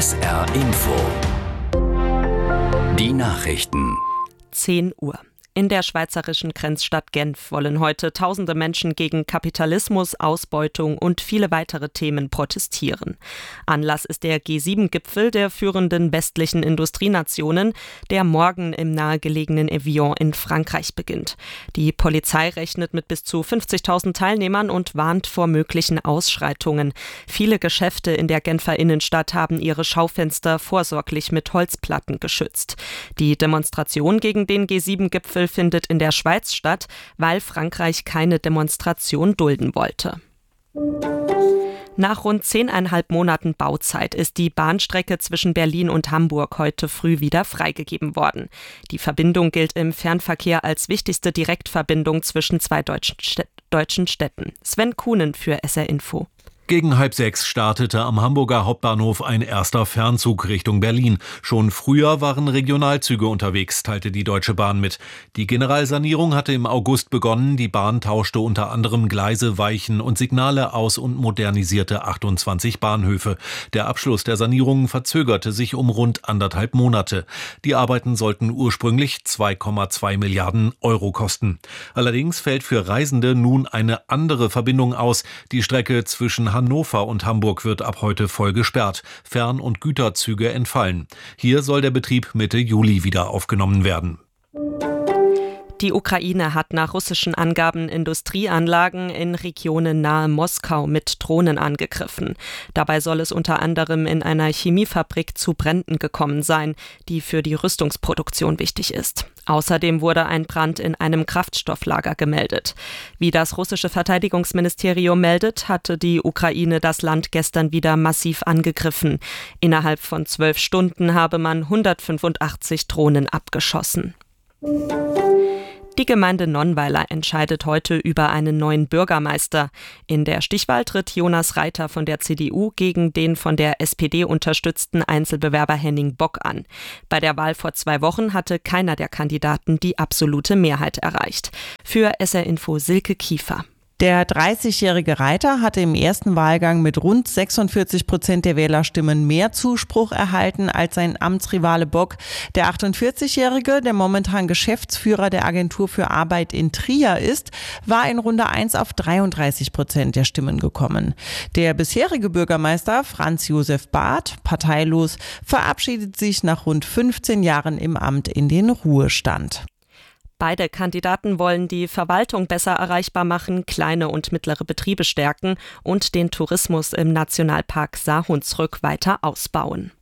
SR Info. Die Nachrichten. 10 Uhr. In der schweizerischen Grenzstadt Genf wollen heute tausende Menschen gegen Kapitalismus, Ausbeutung und viele weitere Themen protestieren. Anlass ist der G7-Gipfel der führenden westlichen Industrienationen, der morgen im nahegelegenen Evian in Frankreich beginnt. Die Polizei rechnet mit bis zu 50.000 Teilnehmern und warnt vor möglichen Ausschreitungen. Viele Geschäfte in der Genfer Innenstadt haben ihre Schaufenster vorsorglich mit Holzplatten geschützt. Die Demonstration gegen den G7-Gipfel findet in der Schweiz statt, weil Frankreich keine Demonstration dulden wollte. Nach rund 10,5 Monaten Bauzeit ist die Bahnstrecke zwischen Berlin und Hamburg heute früh wieder freigegeben worden. Die Verbindung gilt im Fernverkehr als wichtigste Direktverbindung zwischen zwei deutschen Städten. Sven Kuhnen für SR Info. Gegen 5:30 startete am Hamburger Hauptbahnhof ein erster Fernzug Richtung Berlin. Schon früher waren Regionalzüge unterwegs, teilte die Deutsche Bahn mit. Die Generalsanierung hatte im August begonnen. Die Bahn tauschte unter anderem Gleise, Weichen und Signale aus und modernisierte 28 Bahnhöfe. Der Abschluss der Sanierung verzögerte sich um rund 1,5 Monate. Die Arbeiten sollten ursprünglich 2,2 Milliarden Euro kosten. Allerdings fällt für Reisende nun eine andere Verbindung aus. Die Strecke zwischen Hannover und Hamburg wird ab heute voll gesperrt. Fern- und Güterzüge entfallen. Hier soll der Betrieb Mitte Juli wieder aufgenommen werden. Die Ukraine hat nach russischen Angaben Industrieanlagen in Regionen nahe Moskau mit Drohnen angegriffen. Dabei soll es unter anderem in einer Chemiefabrik zu Bränden gekommen sein, die für die Rüstungsproduktion wichtig ist. Außerdem wurde ein Brand in einem Kraftstofflager gemeldet. Wie das russische Verteidigungsministerium meldet, hatte die Ukraine das Land gestern wieder massiv angegriffen. Innerhalb von 12 Stunden habe man 185 Drohnen abgeschossen. Die Gemeinde Nonnweiler entscheidet heute über einen neuen Bürgermeister. In der Stichwahl tritt Jonas Reiter von der CDU gegen den von der SPD unterstützten Einzelbewerber Henning Bock an. Bei der Wahl vor 2 Wochen hatte keiner der Kandidaten die absolute Mehrheit erreicht. Für SR Info Silke Kiefer. Der 30-jährige Reiter hatte im ersten Wahlgang mit rund 46% der Wählerstimmen mehr Zuspruch erhalten als sein Amtsrivale Bock. Der 48-jährige, der momentan Geschäftsführer der Agentur für Arbeit in Trier ist, war in Runde 1 auf 33% der Stimmen gekommen. Der bisherige Bürgermeister Franz Josef Barth, parteilos, verabschiedet sich nach rund 15 Jahren im Amt in den Ruhestand. Beide Kandidaten wollen die Verwaltung besser erreichbar machen, kleine und mittlere Betriebe stärken und den Tourismus im Nationalpark Saar-Hunsrück weiter ausbauen.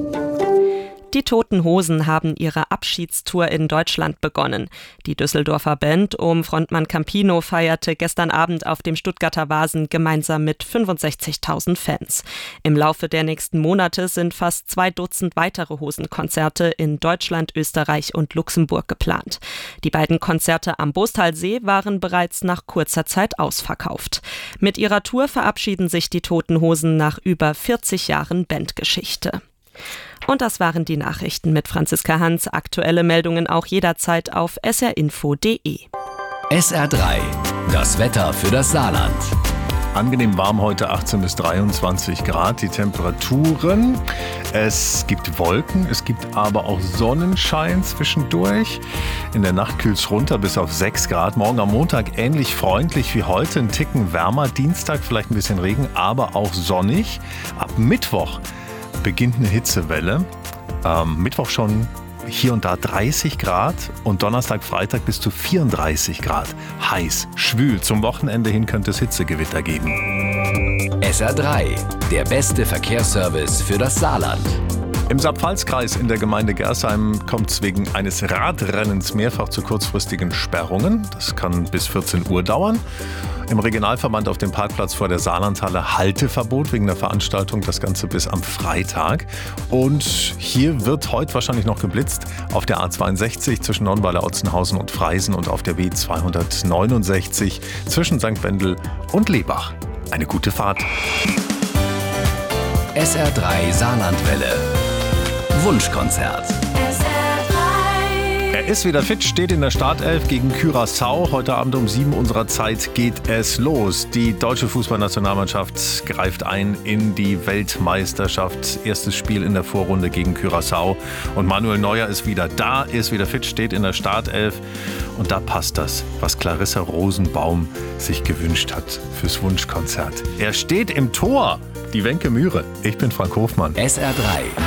Die Toten Hosen haben ihre Abschiedstour in Deutschland begonnen. Die Düsseldorfer Band um Frontmann Campino feierte gestern Abend auf dem Stuttgarter Vasen gemeinsam mit 65.000 Fans. Im Laufe der nächsten Monate sind fast 2 Dutzend weitere Hosenkonzerte in Deutschland, Österreich und Luxemburg geplant. Die beiden Konzerte am Bostalsee waren bereits nach kurzer Zeit ausverkauft. Mit ihrer Tour verabschieden sich die Toten Hosen nach über 40 Jahren Bandgeschichte. Und das waren die Nachrichten mit Franziska Hans. Aktuelle Meldungen auch jederzeit auf srinfo.de. SR3, das Wetter für das Saarland. Angenehm warm heute, 18 bis 23 Grad die Temperaturen. Es gibt Wolken, es gibt aber auch Sonnenschein zwischendurch. In der Nacht kühlt es runter bis auf 6 Grad. Morgen am Montag ähnlich freundlich wie heute, ein Ticken wärmer. Dienstag vielleicht ein bisschen Regen, aber auch sonnig. Ab Mittwoch beginnt eine Hitzewelle. Mittwoch schon hier und da 30 Grad und Donnerstag, Freitag bis zu 34 Grad. Heiß, schwül. Zum Wochenende hin könnte es Hitzegewitter geben. SR3, der beste Verkehrsservice für das Saarland. Im Saar-Pfalz-Kreis in der Gemeinde Gersheim kommt es wegen eines Radrennens mehrfach zu kurzfristigen Sperrungen. Das kann bis 14 Uhr dauern. Im Regionalverband auf dem Parkplatz vor der Saarlandhalle Halteverbot wegen der Veranstaltung. Das Ganze bis am Freitag. Und hier wird heute wahrscheinlich noch geblitzt auf der A62 zwischen Nonnweiler, Otzenhausen und Freisen und auf der W269 zwischen St. Wendel und Lebach. Eine gute Fahrt. SR3 Saarlandwelle. Wunschkonzert. Er ist wieder fit, steht in der Startelf gegen Curaçao. Heute Abend um 7 unserer Zeit geht es los. Die deutsche Fußballnationalmannschaft greift ein in die Weltmeisterschaft. Erstes Spiel in der Vorrunde gegen Curaçao. Und Manuel Neuer ist wieder da, ist wieder fit, steht in der Startelf. Und da passt das, was Clarissa Rosenbaum sich gewünscht hat fürs Wunschkonzert. Er steht im Tor, die Wenke Mühre. Ich bin Frank Hofmann. SR3